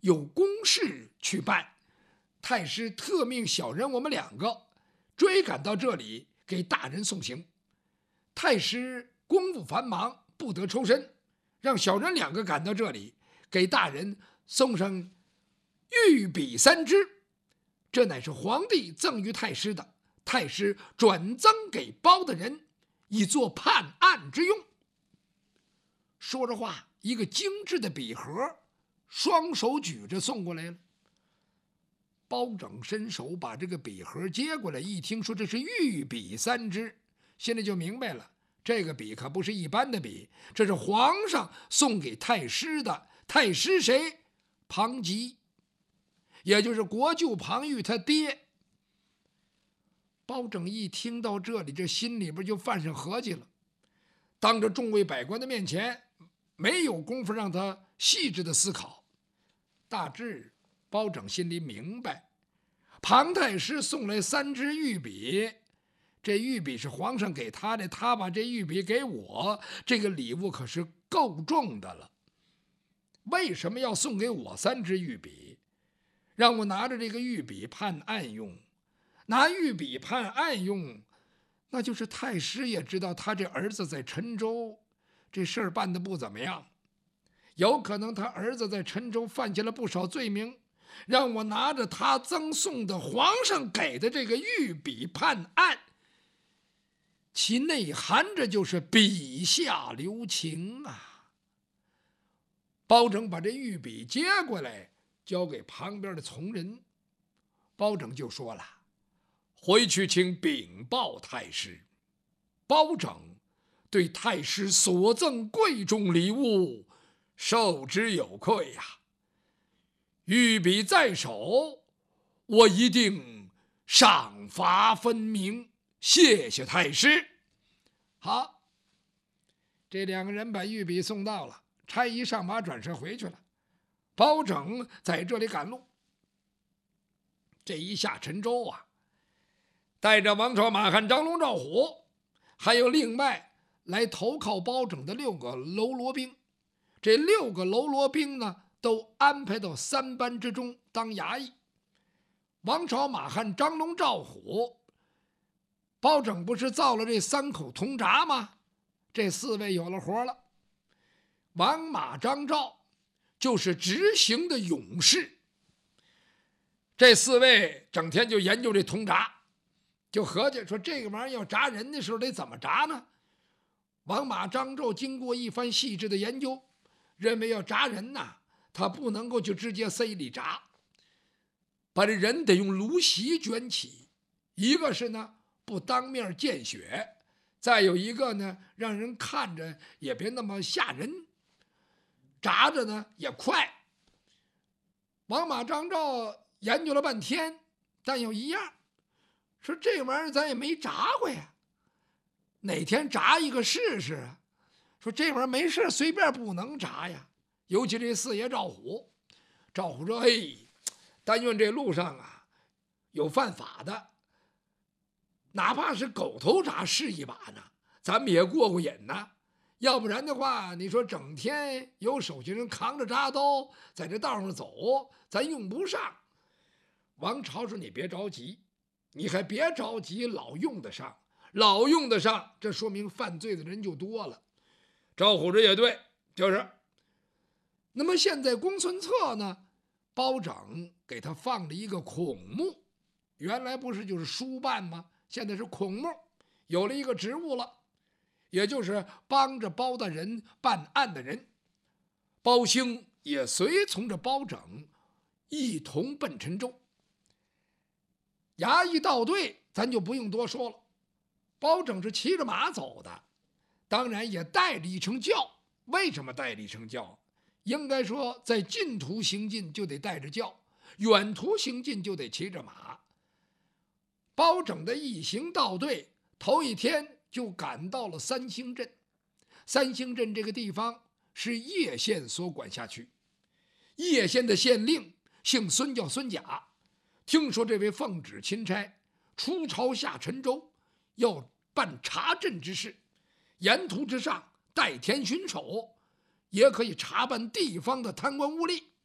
有公事去办，太师特命小人我们2个追赶到这里，给大人送行。太师公务繁忙，不得抽身，让小人2个赶到这里，给大人送上玉笔3支，这乃是皇帝赠于太师的，太师转赠给包大人，以作判案之用。说着话，一个精致的笔盒双手举着送过来了。包拯伸手把这个笔盒接过来，一听说这是御笔3支，现在就明白了，这个笔可不是一般的笔，这是皇上送给太师的。太师谁？庞吉，也就是国舅庞玉他爹。包拯一听到这里，这心里边就犯上合计了，当着众位百官的面前，没有功夫让他细致的思考。大致包拯心里明白，庞太师送来3支御笔，这御笔是皇上给他的，他把这御笔给我，这个礼物可是够重的了。为什么要送给我3支御笔？让我拿着这个御笔判案用。拿御笔判案用，那就是太师也知道他这儿子在陈州这事儿办得不怎么样，有可能他儿子在陈州犯下了不少罪名，让我拿着他赠送的皇上给的这个御笔判案，其内含着就是笔下留情啊。包拯把这御笔接过来，交给旁边的从人。包拯就说了：“回去请禀报太师，包拯对太师所赠贵重礼物受之有愧呀。御笔在手，我一定赏罚分明，谢谢太师。”好，这2个人把御笔送到了，差役上马转身回去了。包拯在这里赶路。这一下陈州啊，带着王朝、马汉、张龙、赵虎，还有另外来投靠包拯的6个喽啰兵。这6个喽啰兵呢，都安排到3班之中当衙役。王朝、马汉、张龙、赵虎，包拯不是造了这3口铜闸吗？这4位有了活了。王马张赵就是执行的勇士，这4位整天就研究这铜闸，就合计说这个玩意儿要铡人的时候得怎么铡呢？王马张赵经过一番细致的研究，认为要铡人呐，他不能够就直接塞里铡，把这人得用芦席卷起。一个是呢不当面见血，再有一个呢让人看着也别那么吓人，铡着呢也快。王马张赵研究了半天，但有一样，说这玩意儿咱也没铡过呀，哪天铡一个试试啊？说这玩意儿没事随便不能铡呀。尤其这4爷赵虎，赵虎说：“哎，但愿这路上啊有犯法的，哪怕是狗头铡试一把呢，咱们也过过瘾呢。要不然的话，你说整天有手下人扛着铡刀在这道上走，咱用不上。”王朝说：“你别着急，你还别着急，老用得上，老用得上，这说明犯罪的人就多了。”赵虎这也对，就是。那么现在公孙策呢，包拯给他放了一个孔目，原来不是就是书办吗？现在是孔目，有了一个职务了，也就是帮着包大人办案的人。包兴也随从着包拯一同奔陈州。衙役到队，咱就不用多说了。包拯是骑着马走的，当然也带着一乘轿。为什么带着一乘轿？应该说，在近途行进就得带着轿，远途行进就得骑着马。包拯的一行到队，头一天就赶到了三星镇。三星镇这个地方是叶县所管辖区，叶县的县令姓孙，叫孙甲。听说这位奉旨钦差出朝下陈州，要办查镇之事，沿途之上代田巡守，也可以查办地方的贪官污吏。